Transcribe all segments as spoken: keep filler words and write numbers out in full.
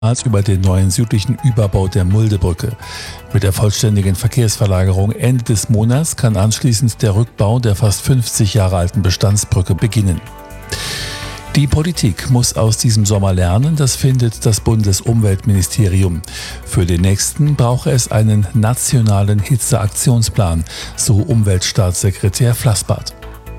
über den neuen südlichen Überbau der Muldebrücke. Mit der vollständigen Verkehrsverlagerung Ende des Monats kann anschließend der Rückbau der fast fünfzig Jahre alten Bestandsbrücke beginnen. Die Politik muss aus diesem Sommer lernen, das findet das Bundesumweltministerium. Für den nächsten brauche es einen nationalen Hitzeaktionsplan, so Umweltstaatssekretär Flassbart.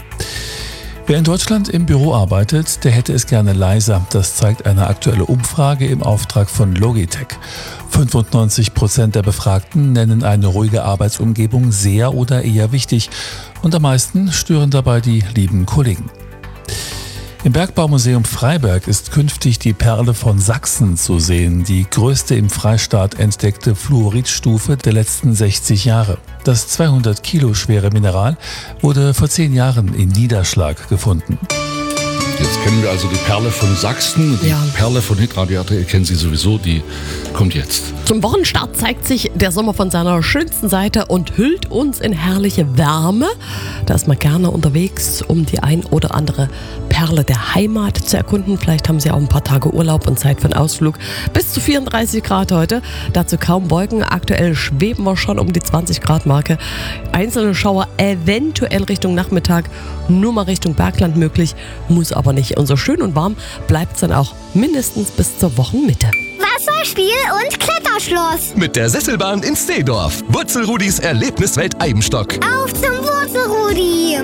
Wer in Deutschland im Büro arbeitet, der hätte es gerne leiser. Das zeigt eine aktuelle Umfrage im Auftrag von Logitech. fünfundneunzig Prozent der Befragten nennen eine ruhige Arbeitsumgebung sehr oder eher wichtig. Und am meisten stören dabei die lieben Kollegen. Im Bergbaumuseum Freiberg ist künftig die Perle von Sachsen zu sehen, die größte im Freistaat entdeckte Fluoridstufe der letzten sechzig Jahre. Das zweihundert Kilo schwere Mineral wurde vor zehn Jahren in Niederschlag gefunden. Jetzt kennen wir also die Perle von Sachsen. Die ja. Perle von Hitradio R T L kennen Sie sowieso, die kommt jetzt. Zum Wochenstart zeigt sich der Sommer von seiner schönsten Seite und hüllt uns in herrliche Wärme. Da ist man gerne unterwegs, um die ein oder andere Perle der Heimat zu erkunden. Vielleicht haben Sie auch ein paar Tage Urlaub und Zeit für einen Ausflug. Bis zu vierunddreißig Grad heute. Dazu kaum Wolken. Aktuell schweben wir schon um die zwanzig Grad Marke. Einzelne Schauer eventuell Richtung Nachmittag, nur mal Richtung Bergland möglich, muss aber nicht. Und so schön und warm bleibt es dann auch mindestens bis zur Wochenmitte. Wasserspiel und Kletterschloss. Mit der Sesselbahn in Steedorf. Wurzelrudis Erlebniswelt Eibenstock. Auf zum Wurzelrudi.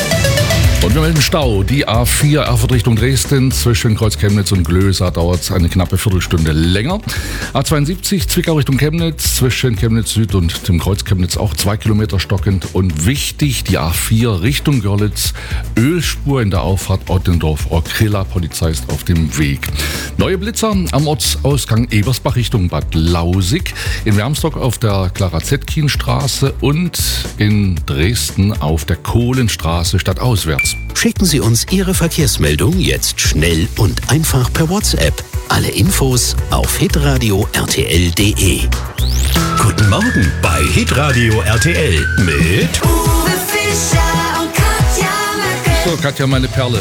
Und wir melden Stau. Die A vier Erfurt Richtung Dresden zwischen Kreuz-Chemnitz und Glösa dauert es eine knappe Viertelstunde länger. A zweiundsiebzig Zwickau Richtung Chemnitz zwischen Chemnitz Süd und dem Kreuz Chemnitz auch zwei Kilometer stockend. Und wichtig, die A vier Richtung Görlitz, Ölspur in der Auffahrt Ottendorf-Orkrilla, Polizei ist auf dem Weg. Neue Blitzer am Ortsausgang Ebersbach Richtung Bad Lausig, in Wermstock auf der Clara-Zetkin-Straße und in Dresden auf der Kohlenstraße stadtauswärts. Schicken Sie uns Ihre Verkehrsmeldung jetzt schnell und einfach per WhatsApp. Alle Infos auf hitradio R T L punkt de. Guten Morgen bei Hitradio R T L mit Uwe Fischer und Katja Möcke. So, Katja, meine Perle.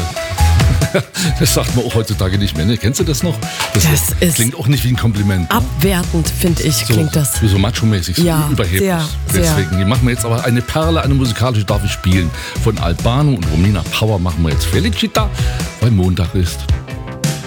Das sagt man auch heutzutage nicht mehr, ne? Kennst du das noch? Das, das ist klingt auch nicht wie ein Kompliment. Abwertend, finde ich, so, klingt das. Wie so macho-mäßig, so ja, überheblich. Sehr, Deswegen, sehr. die machen wir jetzt aber eine Perle, eine musikalische darf ich spielen. Von Albano und Romina Power machen wir jetzt Felicita, weil Montag ist.